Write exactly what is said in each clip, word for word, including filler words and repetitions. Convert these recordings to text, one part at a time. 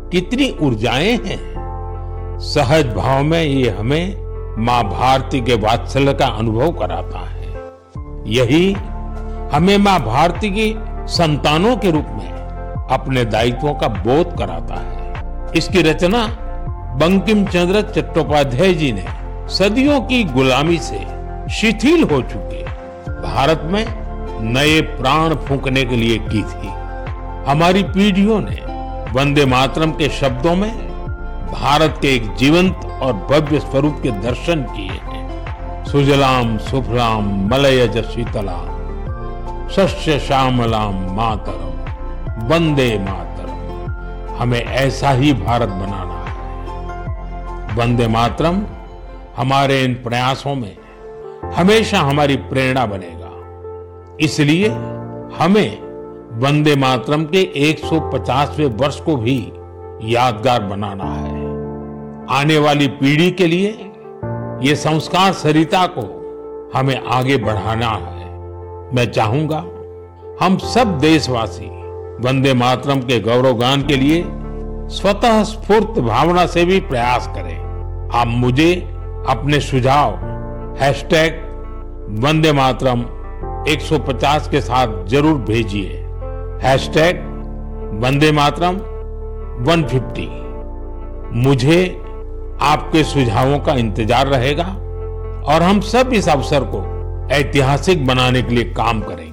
कितनी ऊर्जाएं हैं। सहज भाव में ये हमें माँ भारती के वात्सल्य का अनुभव कराता है। यही हमें माँ भारती की संतानों के रूप में अपने दायित्वों का बोध कराता है। इसकी रचना बंकिम चंद्र चट्टोपाध्याय जी ने सदियों की गुलामी से शिथिल हो चुके भारत में नए प्राण फूंकने के लिए की थी। हमारी पीढ़ियों ने वंदे मातरम के शब्दों में भारत के एक जीवंत और भव्य स्वरूप के दर्शन किए हैं। सुजलाम सुफलाम मलयज शीतलाम शस्य श्यामलाम मातरम वंदे मातरम। हमें ऐसा ही भारत बनाना है। वंदे मातरम हमारे इन प्रयासों में हमेशा हमारी प्रेरणा बनेगा। इसलिए हमें वंदे मातरम के एक सौ पचासवें वर्ष को भी यादगार बनाना है। आने वाली पीढ़ी के लिए ये संस्कार सरिता को हमें आगे बढ़ाना है। मैं चाहूंगा हम सब देशवासी वंदे मातरम के गौरवगान के लिए स्वतः स्फूर्त भावना से भी प्रयास करें। आप मुझे अपने सुझाव हैशटैग वंदे मातरम एक सौ पचास के साथ जरूर भेजिए। हैशटैग वंदे मातरम एक सौ पचास। मुझे आपके सुझावों का इंतजार रहेगा और हम सब इस अवसर को ऐतिहासिक बनाने के लिए काम करेंगे।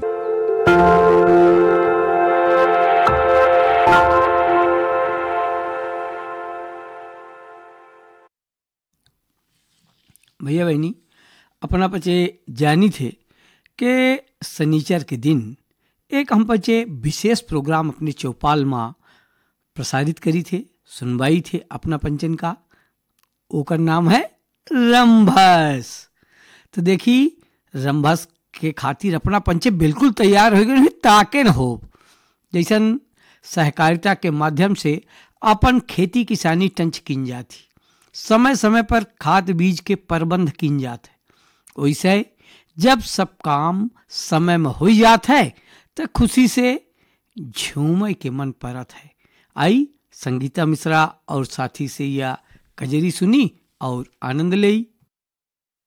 भैया बहनी, अपना पचे जानी थे कि शनिचर के दिन एक हम पचे विशेष प्रोग्राम अपने चौपाल माँ प्रसारित करी थे, सुनवाई थे अपना पंचन का। ओकर नाम है रंभस। तो देखी रंभस के खातिर अपना पंचे बिल्कुल तैयार हो गए ताके न हो। जैसन सहकारिता के माध्यम से अपन खेती किसानी टंच किन जाती, समय समय पर खाद बीज के प्रबंध किन जाते। वैसे जब सब काम समय में हो जात है तो खुशी से झूमे के मन परत है। आई संगीता मिश्रा और साथी से यह कजरी सुनी और आनंद ले।